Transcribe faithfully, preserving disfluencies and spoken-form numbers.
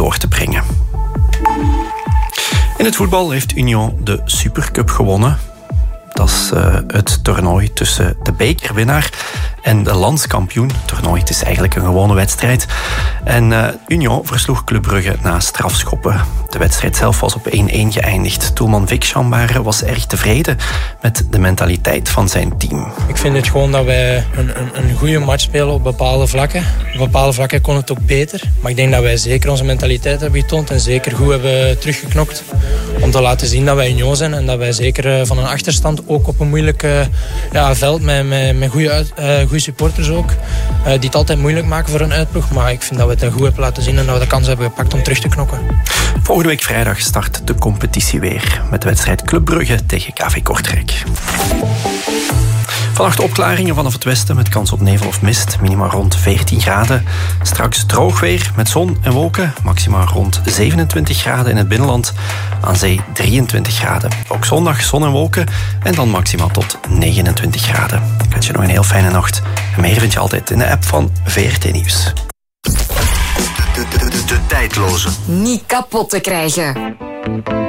door te brengen. In het voetbal heeft Union de Supercup gewonnen. Dat is uh, het toernooi tussen de bekerwinnaar en de landskampioen. Het toernooi, het is eigenlijk een gewone wedstrijd. En uh, Union versloeg Club Brugge na strafschoppen. De wedstrijd zelf was op één-één geëindigd. Doelman Vic Chambare was erg tevreden met de mentaliteit van zijn team. Ik vind het gewoon dat wij een, een, een goede match spelen op bepaalde vlakken. Op bepaalde vlakken kon het ook beter. Maar ik denk dat wij zeker onze mentaliteit hebben getoond en zeker goed hebben teruggeknokt. Om te laten zien dat wij Union zijn en dat wij zeker van een achterstand ook op een moeilijk uh, ja, veld met, met, met goede, uit, uh, goede supporters ook. Uh, die het altijd moeilijk maken voor een uitploeg. Maar ik vind dat we het goed hebben laten zien en dat we de kans hebben gepakt om terug te knokken. Volgende week vrijdag start de competitie weer met de wedstrijd Club Brugge tegen K V Kortrijk. Vannacht opklaringen vanaf het westen met kans op nevel of mist. Minima rond veertien graden. Straks droog weer met zon en wolken. Maxima rond zevenentwintig graden in het binnenland. Aan zee drieëntwintig graden. Ook zondag zon en wolken. En dan maxima tot negenentwintig graden. Ik wens je nog een heel fijne nacht. En meer vind je altijd in de app van V R T Nieuws. De, de, de, de, de tijdloze. Niet kapot te krijgen.